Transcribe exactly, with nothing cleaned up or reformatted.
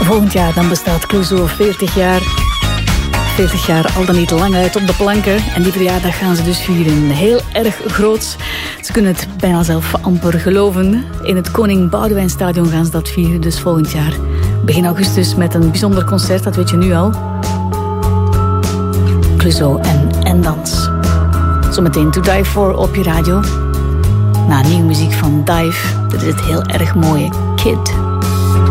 Volgend jaar dan bestaat Clouseau veertig jaar. veertig jaar al dan niet lang uit op de planken. En die verjaardag gaan ze dus vieren. Heel erg groot. Ze kunnen het bijna zelf amper geloven. In het Koning Boudewijnstadion gaan ze dat vieren. Dus volgend jaar begin augustus met een bijzonder concert. Dat weet je nu al. Clouseau en, en dans. Zometeen To Die For op je radio. Na nieuwe muziek van Dive. Dit is het heel erg mooie Kid.